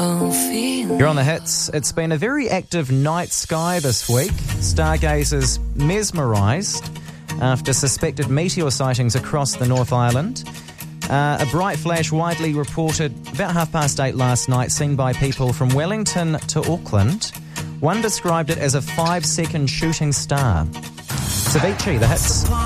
You're on the hits. It's been a very active night sky this week. Stargazers mesmerised after suspected meteor sightings across the North Island. A bright flash widely reported about 8:30 last night, seen by people from Wellington to Auckland. One described it as a 5-second shooting star. Savicii, the hits.